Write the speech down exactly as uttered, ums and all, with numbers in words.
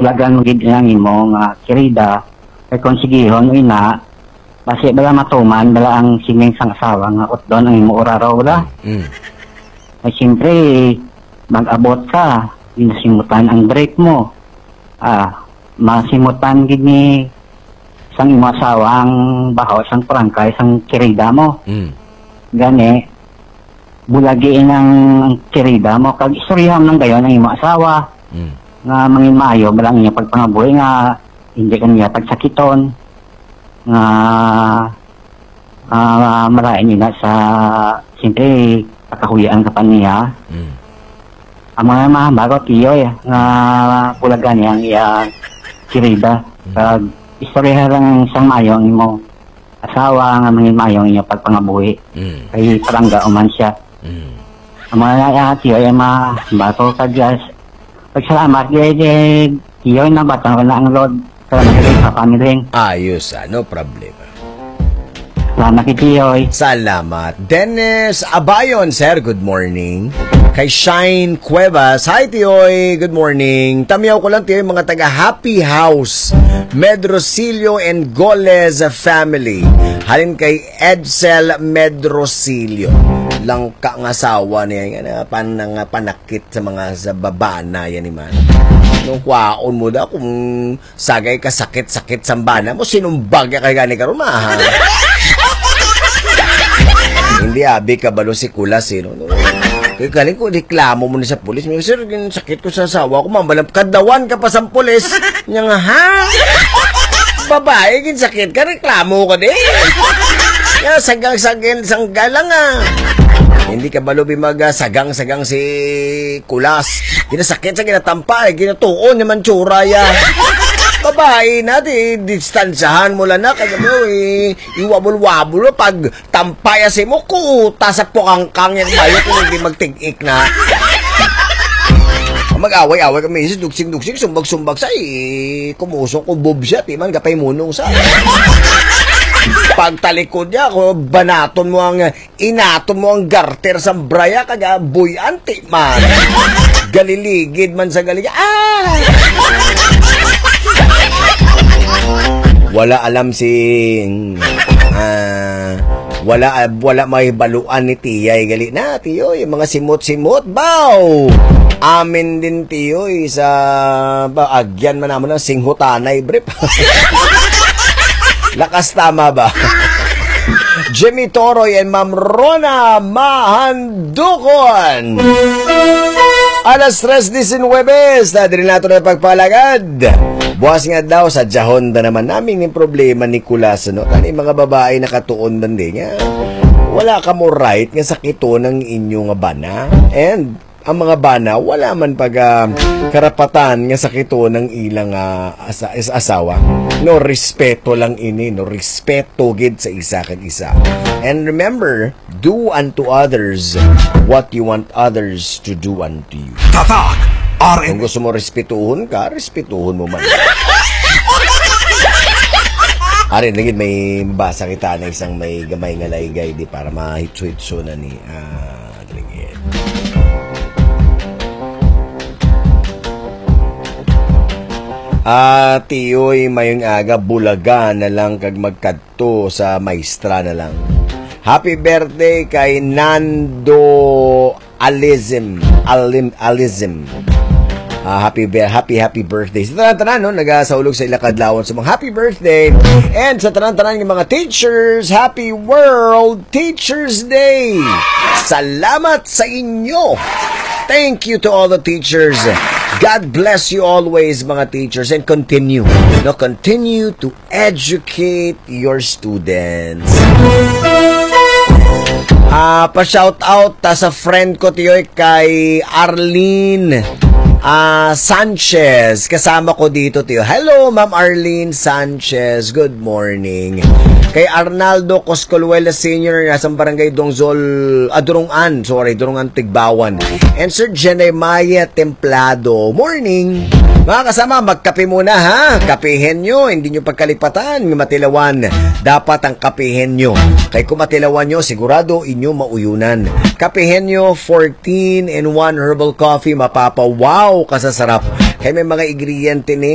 bulagan gid lang imo nga kirida kay konsigihon ina basi bala matuman bala ang siming sang asawa nga utdon ang imo oraraw wala. Mm. Ay siyempre mag-abot ka inasimutan ang break mo. Ah, masimutan gid ni sang imo asawa ang bahaw sang prangkay sang kirida mo. Mm. Gani bulagiin ang kirida mo kag istoryahan nang gayon ang imo asawa. Mm. Nga mangin maayo balang niya pagpangabuhi nga hindi kaniya pagsakiton nga uh, marain niya sa siyempre pagkahuyaan ka pa niya. Mm. Ang mga mahambago tiyoy nga pulagan niya ang iya kirida kag istorya lang sang mayo ang imo asawa nga mangin maayo ang iya pagpangabuhi. Mm. Kay parangga uman siya. Mm. Ang mga uh, tiyoy ay mahambago kag pagsalamat kay tiyoy na batang na ang Lord sa pamiling. Ayos, ah, no problema. Salamat kay tiyoy. Salamat. Dennis Abayon, sir, good morning. Kay Shine Cuevas, hi Tiyoy, good morning. Tamiyaw ko lang Tiyoy, mga taga Happy House, Medrosilio and Goles family. Halin kay Edsel Medrosilio. Lang ka nga asawa niya, nga panang panakit sa mga sa babana yan man. Nung kwaon mo da, kung sagay ka sakit-sakit sa bana mo, sinumbag ka kay gani karon mahal. Hindi abi ka balo si Kulas, eh, no? Kaya galing ko, reklamo mo na sa pulis. May sir, sakit ko sa asawa ko, mamalam, kadawan ka pa sa pulis. Niya nga, ha? Babae, sakit ka, reklamo ka din. Kaya sagang-sagang, sangga lang, ah. Hindi ka balo bimaga, sagang-sagang si Kulas. Ginasakit sa ginatampa, eh, ginatuon naman tsura, ya. Babae na, di, distansyahan mo lang na, kaya mo, eh, iwabul-wabul, pag tampayasin mo, kuta sa pukangkang yan, bayo kung hindi magtig-ik na. Mag-away-away kami, dugsing-dugsing, sumbag-sumbag sa, eh, kumusok ko, bob siya, timan, kapay munong sa. Pagtalikod niya, kung banaton mo ang, inaton mo ang garter sa braya, kaya buyanti man. Galiligid man sa galigid, ah! Wala alam si uh, wala wala may baluan ni Tiyay gali na Tiyoy, mga simot-simot baw. Amin din Tiyoy sa baagyan man naman ng singhutanay brief. Lakas tama ba? Jimmy Toroy and Ma'am Rona Mahandukon. Alas tres diecinueve, na din nato na pagpalagad. Buwas nga daw sa jahon na naman namin yung problema ni Kulas, no? Kani mga babae nakatuon man din nga. Wala ka mo right nga sakito ng inyong bana. And ang mga bana, wala man pag uh, karapatan nga sakito ng ilang uh, asa is asawa. No, respeto lang ini, no? Respeto gid sa isa kag isa. And remember, do unto others what you want others to do unto you. Tatak! Kung gusto mo respetuhon ka, respetuhon mo man. Arin, lagi may basa kita na isang may gamay nga laygay di para mahitso-hitso na ni ah, lagi. Ah, tiyoy mayong aga bulaga na lang kag magkadto sa maestra na lang. Happy birthday kay Nando Alizim. Alim Alizim. Uh, happy happy happy birthday. Sa tanan-tanan no, nagasaulog sa ila kadlawon sa mga happy birthday. And sa tanan-tanan ng mga teachers, happy World Teachers Day. Salamat sa inyo. Thank you to all the teachers. God bless you always, mga teachers, and continue. No, continue to educate your students. Ah, uh, pa-shout out ta sa friend ko tiyoy kay Arlene Ah, uh, Sanchez, kasama ko dito, tiyo. Hello, Ma'am Arlene Sanchez. Good morning. Kay Arnaldo Coscolwela Senior, nasa barangay Dongzol, ah, Durungan, sorry, Durungan Tigbawan. And Sir Jeremiah Templado. Morning. Mga kasama, magkape muna ha. Kapihin nyo, hindi nyo pagkalipatan, matilawan. Dapat ang kapihin nyo. Kay kung matilawan nyo, sigurado inyo mauyunan. Kapihin nyo, fourteen in one herbal coffee, mapapawaw kasasarap. Kay may mga ingrediente ni